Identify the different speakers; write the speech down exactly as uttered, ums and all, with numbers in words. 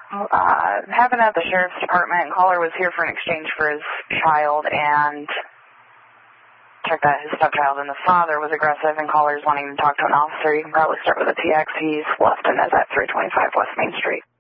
Speaker 1: Uh, happened at the sheriff's department, and caller was here for an exchange for his child, and checked that his stepchild and the father was aggressive, and caller's wanting to talk to an officer. You can probably start with a T X. He's left and is at three twenty-five West Main Street.